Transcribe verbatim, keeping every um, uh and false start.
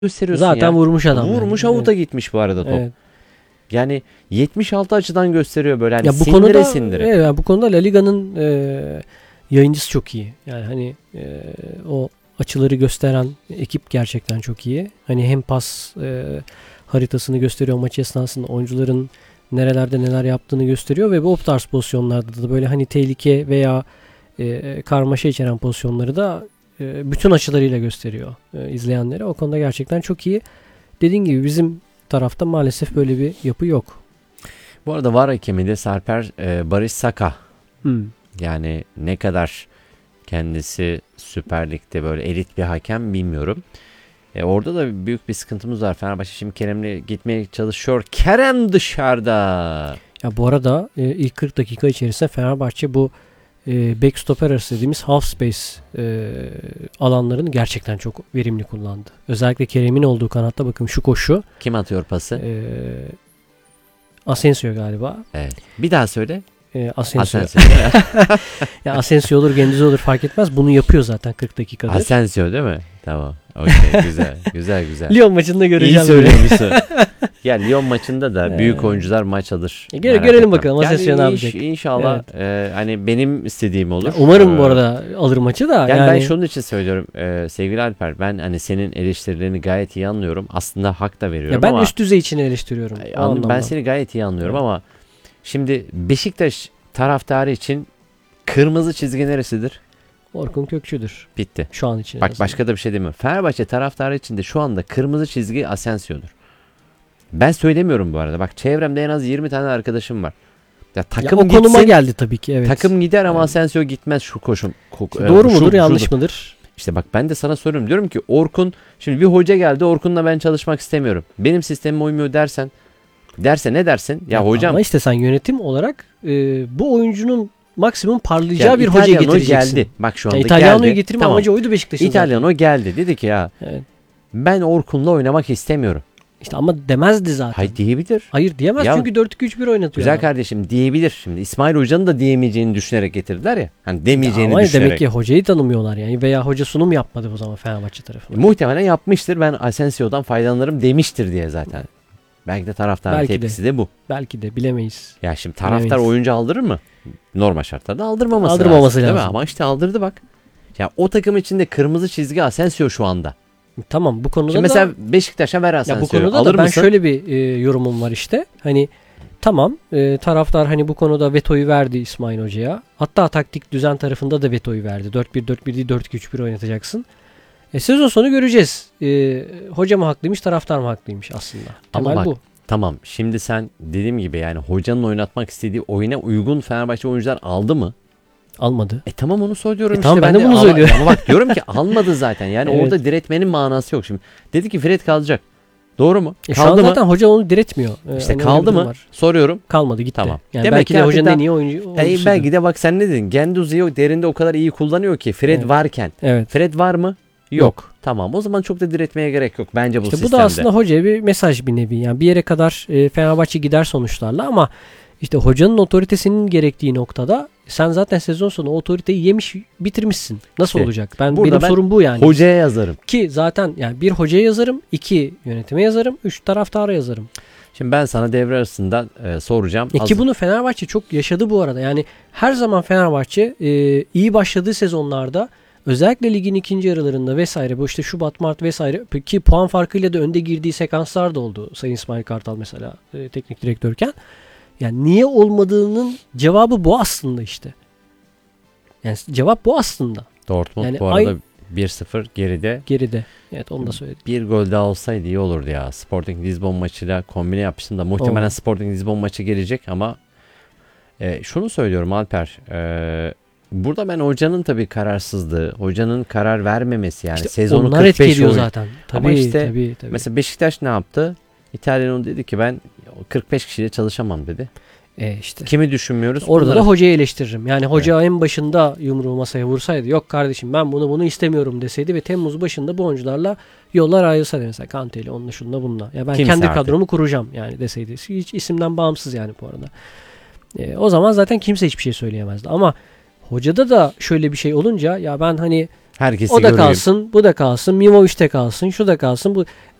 gösteriyorsun Zaten ya. vurmuş adam. Vurmuş yani. avuta Evet. gitmiş bu arada top. Evet. Yani yetmiş altı açıdan gösteriyor böyle. Hani Ya bu sindire konuda sindire. evet, yani bu konuda La Liga'nın e, yayıncısı çok iyi. Yani hani e, o açıları gösteren ekip gerçekten çok iyi. Hani hem pas e, haritasını gösteriyor maç esnasında, oyuncuların nerelerde neler yaptığını gösteriyor ve bu tarz pozisyonlarda da böyle hani tehlike veya e, karmaşa içeren pozisyonları da e, bütün açılarıyla gösteriyor e, izleyenlere. O konuda gerçekten çok iyi. Dediğim gibi bizim tarafta maalesef böyle bir yapı yok. Bu arada var hakemi de Sarper e, Barış Saka. Hmm. Yani ne kadar kendisi Süper Lig'de böyle elit bir hakem bilmiyorum. E, orada da büyük bir sıkıntımız var. Fenerbahçe şimdi Kerem'le gitmeye çalışıyor. Kerem dışarıda. Ya bu arada e, ilk kırk dakika içerisinde Fenerbahçe bu e, backstopper arası dediğimiz half space e, alanlarını gerçekten çok verimli kullandı. Özellikle Kerem'in olduğu kanatta bakın şu koşu. Kim atıyor pası? E, Asensio galiba. Evet. Bir daha söyle. E, Asensio. Asensio. Ya Asensio olur, Gendüzi olur fark etmez. Bunu yapıyor zaten kırk dakikada. Asensio değil mi? Tamam. Okey. Güzel. Güzel güzel. Lyon maçında göreceğim. İyi söylüyormuşsun. Ya Lyon maçında da büyük oyuncular maç alır. E, göre, görelim bakalım Asensio ne yapacak. İnşallah Evet. e, hani benim istediğim olur. Ya umarım ee, bu arada alır maçı da. Yani, yani ben şunun için söylüyorum e, sevgili Alper, ben hani senin eleştirilerini gayet iyi anlıyorum. Aslında hak da veriyorum ya ben ama. üst düzey için eleştiriyorum. E, anladım, ben seni gayet iyi anlıyorum evet. Ama şimdi Beşiktaş taraftarı için kırmızı çizgi neresidir? Orkun Kökçü'dür. Bitti. Şu an için. Bak başka da bir şey demiyorum. Fenerbahçe taraftarı için de şu anda kırmızı çizgi Asensio'dur. Ben söylemiyorum bu arada. Bak çevremde en az yirmi tane arkadaşım var. Ya takım ya o konuma gitsin, geldi tabii ki evet. Takım gider ama evet. Asensio gitmez şu koşum. İşte doğru şu, mudur, şu, yanlış şudur. mıdır? İşte bak ben de sana soruyorum. Diyorum ki Orkun, şimdi bir hoca geldi, Orkun'la ben çalışmak istemiyorum. Benim sistemime uymuyor dersen, derse ne dersin? Ya, ya hocam. Ama işte sen yönetim olarak e, bu oyuncunun maksimum parlayacağı yani bir hoca getireceksin. Geldi. Bak şu anda yani İtalyano'yu geldi. getirme tamam. amacı oydu Beşiktaş'ın. İtalyano geldi. Dedi ki ya evet. ben Orkun'la oynamak istemiyorum. İşte ama demezdi zaten. Hayır diyebilir. Hayır diyemez ya, çünkü dört iki üç bir oynatıyor. Güzel adam. kardeşim diyebilir. Şimdi İsmail Hoca'nın da diyemeyeceğini düşünerek getirdiler ya. Hani demeyeceğini ya ama düşünerek. Demek ki hocayı tanımıyorlar yani veya hoca sunum yapmadı o zaman Fenerbahçe tarafına. E, muhtemelen yapmıştır. Ben Asensio'dan faydalanırım demiştir diye zaten. Belki de taraftarın Belki tepkisi de. de bu. Belki de bilemeyiz. Ya şimdi taraftar bilemeyiz. Oyuncu aldırır mı? Normal şartlarda aldırmaması, aldırmaması lazım. lazım. Değil mi? Ama işte aldırdı bak. Ya o takım içinde kırmızı çizgi Asensio şu anda. Tamam bu konuda şimdi da. mesela Beşiktaş'a ver Asensio'yu. Ya bu konuda alır da ben mısın? şöyle bir e, yorumum var işte. Hani tamam e, taraftar hani bu konuda vetoyu verdi İsmail Hoca'ya. Hatta taktik düzen tarafında da vetoyu verdi. dört bir dört bir değil dört iki üç bir oynatacaksın. E, sezon sonu göreceğiz. E, hoca mı haklıymış, taraftar mı haklıymış aslında. Temel Ama bak, bu. Tamam şimdi sen dediğim gibi yani hocanın oynatmak istediği oyuna uygun Fenerbahçe oyuncular aldı mı? Almadı. E tamam onu söylüyorum e, işte. Tamam ben, ben de bunu ama, söylüyorum. Ama bak diyorum ki almadı zaten. Yani evet. Orada diretmenin manası yok şimdi. Dedi ki Fred kalacak. Doğru mu? E, kaldı şu an mı? zaten hoca onu diretmiyor. E, işte kaldı mı? Var. Soruyorum. Kalmadı gitti. Tamam. Yani Demek belki ki de hocanın en iyi oyuncu. E, belki de bak sen ne dedin? Genduzi'yi derinde o kadar iyi kullanıyor ki Fred evet. varken. Evet. Fred var mı? Yok. Yok. Tamam o zaman çok da diretmeye gerek yok bence bu işte sistemde. Bu da aslında hocaya bir mesaj bir nevi. Yani bir yere kadar e, Fenerbahçe gider sonuçlarla ama işte hocanın otoritesinin gerektiği noktada sen zaten sezon sonu o otoriteyi yemiş bitirmişsin. Nasıl işte, olacak? Ben benim ben sorum bu yani. Hocaya yazarım. Ki zaten yani bir hocaya yazarım, iki yönetime yazarım, üç taraftara yazarım. Şimdi ben sana devre arasında e, soracağım. E ki bunu Fenerbahçe çok yaşadı bu arada. Yani her zaman Fenerbahçe e, iyi başladığı sezonlarda özellikle ligin ikinci yarılarında vesaire bu işte Şubat, Mart vesaire ki puan farkıyla da önde girdiği sekanslar da oldu. Sayın İsmail Kartal mesela e, teknik direktörken. Yani niye olmadığının cevabı bu aslında işte. Yani cevap bu aslında. Dortmund yani bu arada ay- bir sıfır geride. Geride. Evet onu da söyledim. Bir gol daha olsaydı iyi olurdu ya. Sporting Lisbon maçıyla kombine yapmıştım da muhtemelen oh. Sporting Lisbon maçı gelecek ama e, şunu söylüyorum Alper. E, burada ben hocanın tabii kararsızlığı, hocanın karar vermemesi yani işte sezonu onlar kırk beş etkiliyor oyun. zaten. Tabii, ama işte tabii, tabii. mesela Beşiktaş ne yaptı? İtalyan dedi ki ben kırk beş kişiyle çalışamam dedi. E işte. Kimi düşünmüyoruz? Orada Bunları... da hocayı eleştiririm. Yani hoca evet. en başında yumruğu masaya vursaydı yok kardeşim ben bunu bunu istemiyorum deseydi ve Temmuz başında bu oyuncularla yollar ayrılsaydı mesela Kante'yle onunla şununla bununla. Ya ben Kimse kendi artık. kadromu kuracağım yani deseydi. Hiç isimden bağımsız yani bu arada. E, o zaman zaten kimse hiçbir şey söyleyemezdi. Ama hocada da şöyle bir şey olunca ya ben hani Herkesi o da göreyim. kalsın, bu da kalsın, Mimo üçte kalsın, şu da kalsın. Bu